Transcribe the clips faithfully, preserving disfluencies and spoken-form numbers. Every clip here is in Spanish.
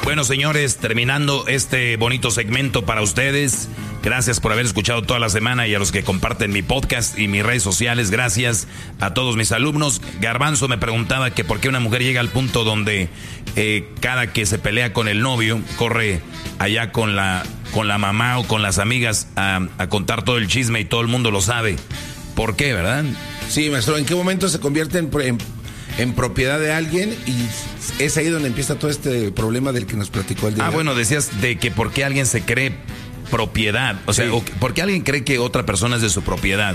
Bueno, señores, terminando este bonito segmento para ustedes. Gracias por haber escuchado toda la semana y a los que comparten mi podcast y mis redes sociales. Gracias a todos mis alumnos. Garbanzo me preguntaba que por qué una mujer llega al punto donde eh, cada que se pelea con el novio, corre allá con la, con la mamá o con las amigas a, a contar todo el chisme y todo el mundo lo sabe. ¿Por qué, verdad? Sí, maestro, ¿en qué momento se convierte en, en, en propiedad de alguien? Y es ahí donde empieza todo este problema del que nos platicó el día. Ah, bueno, decías de que por qué alguien se cree propiedad. O sea, sí. ¿por qué alguien cree que otra persona es de su propiedad?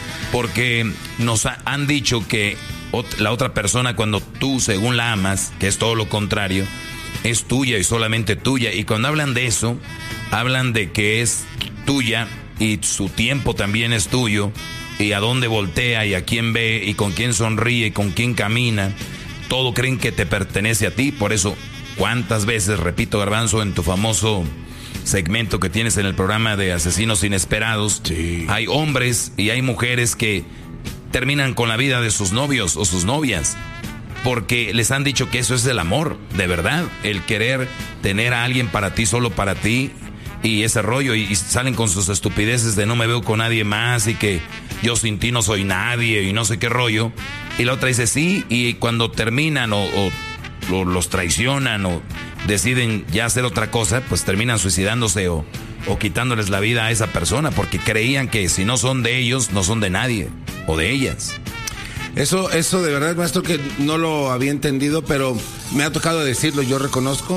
Porque nos ha, han dicho que ot- la otra persona, cuando tú, según la amas, que es todo lo contrario, es tuya y solamente tuya. Y cuando hablan de eso, hablan de que es tuya y su tiempo también es tuyo. Y a dónde voltea y a quién ve y con quién sonríe y con quién camina. Todo creen que te pertenece a ti. Por eso, ¿cuántas veces, repito, Garbanzo, en tu famoso segmento que tienes en el programa de Asesinos Inesperados, sí, hay hombres y hay mujeres que terminan con la vida de sus novios o sus novias porque les han dicho que eso es el amor, de verdad, el querer tener a alguien para ti, solo para ti, y ese rollo, y, y salen con sus estupideces de no me veo con nadie más y que yo sin ti no soy nadie y no sé qué rollo, y la otra dice sí, y cuando terminan o, o, o los traicionan o deciden ya hacer otra cosa, pues terminan suicidándose o, o quitándoles la vida a esa persona porque creían que si no son de ellos, no son de nadie o de ellas. Eso, eso de verdad, maestro, que no lo había entendido, pero me ha tocado decirlo, yo reconozco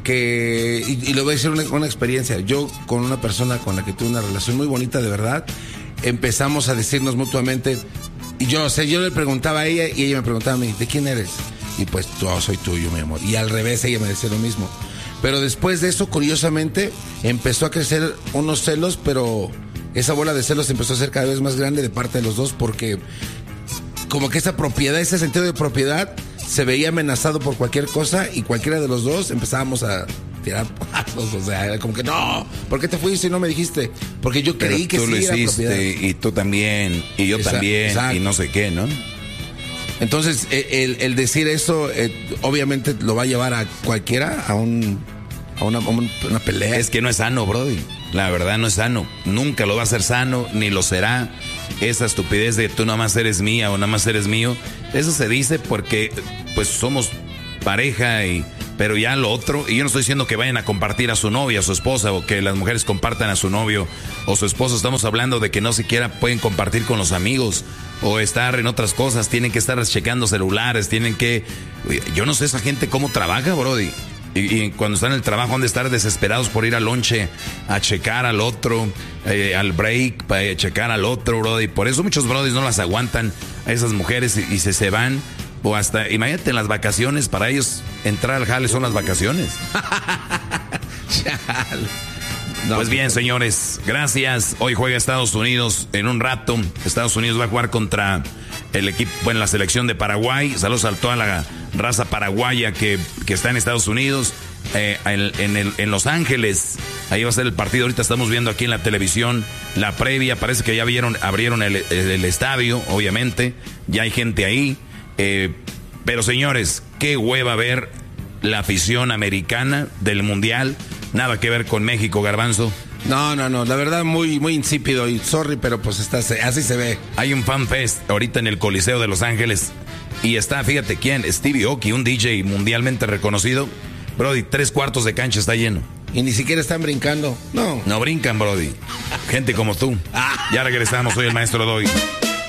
que, y, y le voy a decir una, una experiencia, yo con una persona con la que tuve una relación muy bonita, de verdad, empezamos a decirnos mutuamente, y yo, o sea, yo le preguntaba a ella y ella me preguntaba a mí, ¿de quién eres? Y pues, yo soy tuyo, mi amor. Y al revés, ella me decía lo mismo. Pero después de eso, curiosamente, empezó a crecer unos celos, pero esa bola de celos empezó a ser cada vez más grande de parte de los dos, porque como que esa propiedad, ese sentido de propiedad, se veía amenazado por cualquier cosa y cualquiera de los dos empezábamos a tirar pasos, o sea, como que no, ¿por qué te fuiste y no me dijiste? Porque yo creí que sí era propiedad. Tú lo hiciste y tú también, y yo exacto, también, exacto. Y no sé qué, ¿no? Entonces, el, el decir eso, eh, obviamente lo va a llevar a cualquiera a, un, a una, una pelea. Es que no es sano, brody. La verdad no es sano. Nunca lo va a ser sano, ni lo será. Esa estupidez de tú nada más eres mía o nada más eres mío. Eso se dice porque pues somos pareja y... Pero ya lo otro, y yo no estoy diciendo que vayan a compartir a su novia, a su esposa, o que las mujeres compartan a su novio o su esposo. Estamos hablando de que no siquiera pueden compartir con los amigos o estar en otras cosas. Tienen que estar checando celulares, tienen que... Yo no sé esa gente cómo trabaja, brody. Y, y cuando están en el trabajo han de estar desesperados por ir al lonche a checar al otro, eh, al break, para checar al otro, brody. Por eso muchos brodis no las aguantan a esas mujeres y, y se, se van. O hasta, imagínate, en las vacaciones, para ellos entrar al jale son las vacaciones. No, pues bien, señores, gracias. Hoy juega Estados Unidos en un rato. Estados Unidos va a jugar contra el equipo, bueno, la selección de Paraguay. Saludos a toda la raza paraguaya que, que está en Estados Unidos. Eh, en, en, el, en Los Ángeles, ahí va a ser el partido. Ahorita estamos viendo aquí en la televisión la previa. Parece que ya vieron, abrieron el, el, el estadio, obviamente. Ya hay gente ahí. Eh, pero señores, qué hueva ver la afición americana del mundial. Nada que ver con México, Garbanzo. No, no, no, la verdad muy, muy insípido y sorry, pero pues está, así se ve. Hay un fan fest ahorita en el Coliseo de Los Ángeles y está, fíjate quién, Stevie Aoki, un D J mundialmente reconocido. Brody, tres cuartos de cancha está lleno. Y ni siquiera están brincando. No. No brincan, Brody. Gente como tú. Ya regresamos, soy el maestro Doggy.